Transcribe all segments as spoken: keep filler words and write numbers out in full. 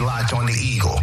locked on the Eagle.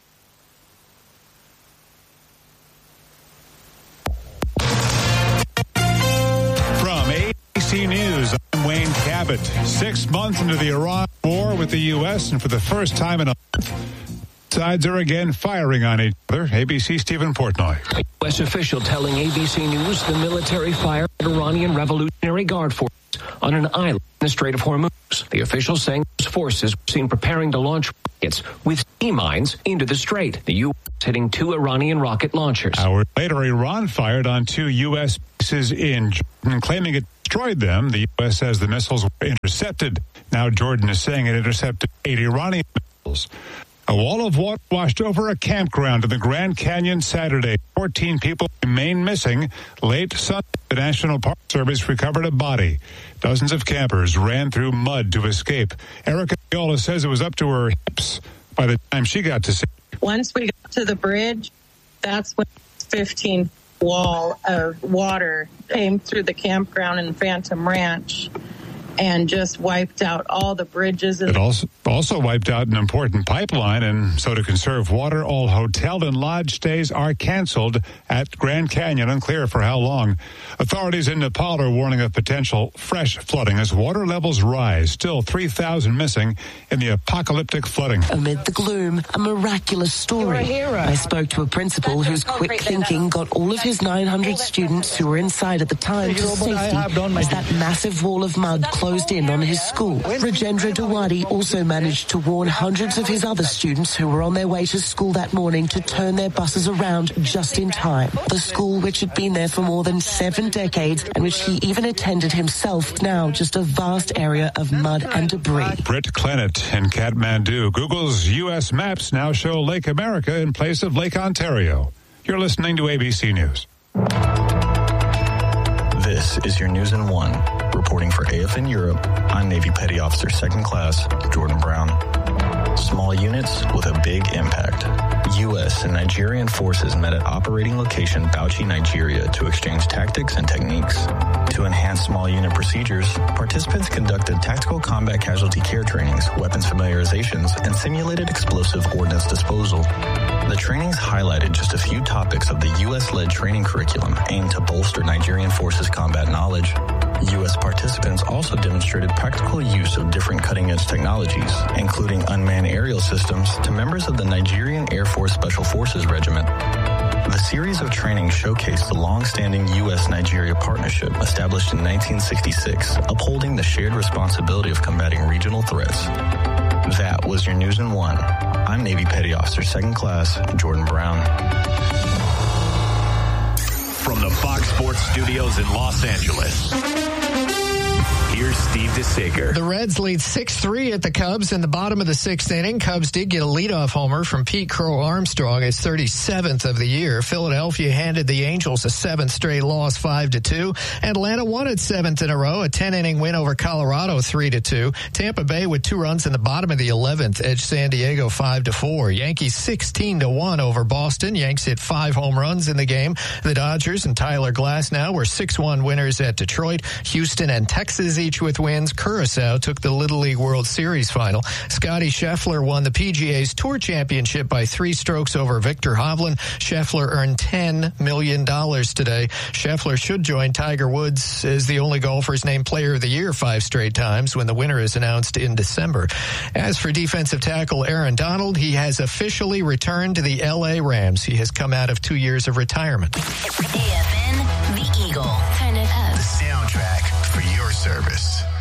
From A B C News, I'm Wayne Cabot. Six months into the Iran war with the U S, and for the first time in a month, sides are again firing on each other. A B C Stephen Portnoy. A U S official telling A B C News the military fired Iranian Revolutionary Guard forces on an island in the Strait of Hormuz. The official saying those forces were seen preparing to launch rockets with sea mines into the strait. The U S hitting two Iranian rocket launchers. Hours later, Iran fired on two U S bases in Jordan, claiming it destroyed them. The U S says the missiles were intercepted. Now Jordan is saying it intercepted eight Iranian missiles. A wall of water washed over a campground in the Grand Canyon Saturday. fourteen people remain missing. Late Sunday, the National Park Service recovered a body. Dozens of campers ran through mud to escape. Erica Viola says it was up to her hips by the time she got to sea. Once we got to the bridge, that's when the fifteen wall of water came through the campground in Phantom Ranch and just wiped out all the bridges. It also, also wiped out an important pipeline, and so to conserve water, all hotel and lodge stays are canceled at Grand Canyon. Unclear for how long. Authorities in Nepal are warning of potential fresh flooding as water levels rise. Still three thousand missing in the apocalyptic flooding. Amid the gloom, a miraculous story. I spoke to a principal whose quick thinking got all of his nine hundred students who were inside at the time to safety as that massive wall of mud closed closed in on his school. Rajendra Dawadi also managed to warn hundreds of his other students who were on their way to school that morning to turn their buses around just in time. The school, which had been there for more than seven decades and which he even attended himself, now just a vast area of mud and debris. Britt Clennett in Kathmandu. Google's U S maps now show Lake America in place of Lake Ontario. You're listening to A B C News. This is your News in One. Reporting for A F N Europe, I'm Navy Petty Officer Second Class Jordan Brown. Small units with a big impact. U S and Nigerian forces met at operating location Bauchi, Nigeria to exchange tactics and techniques. To enhance small unit procedures, participants conducted tactical combat casualty care trainings, weapons familiarizations, and simulated explosive ordnance disposal. The trainings highlighted just a few topics of the U S-led training curriculum aimed to bolster Nigerian forces combat knowledge. U S participants also demonstrated practical use of different cutting-edge technologies, including unmanned aerial systems, to members of the Nigerian Air Force Special Forces Regiment. The series of trainings showcased the long-standing U S-Nigeria partnership established in nineteen sixty-six, upholding the shared responsibility of combating regional threats. That was your News in One. I'm Navy Petty Officer Second Class Jordan Brown. From the Fox Sports Studios in Los Angeles, here's Steve DeSager. The Reds lead six three at the Cubs in the bottom of the sixth inning. Cubs did get a leadoff homer from Pete Crow Armstrong, his thirty-seventh of the year. Philadelphia handed the Angels a seventh straight loss, five to two. Atlanta won its seventh in a row, a ten-inning win over Colorado, three to two. Tampa Bay with two runs in the bottom of the eleventh edged San Diego five to four. Yankees sixteen to one over Boston. Yanks hit five home runs in the game. The Dodgers and Tyler Glasnow were six one winners at Detroit. Houston and Texas each with wins. Curacao took the Little League World Series final. Scotty Scheffler won the P G A's Tour Championship by three strokes over Victor Hovland. Scheffler earned ten million dollars today. Scheffler should join Tiger Woods as the only golfers named Player of the Year five straight times when the winner is announced in December. As for defensive tackle Aaron Donald, he has officially returned to the L A Rams. He has come out of two years of retirement. A F N, The Eagle. Turn it up. The soundtrack for your service.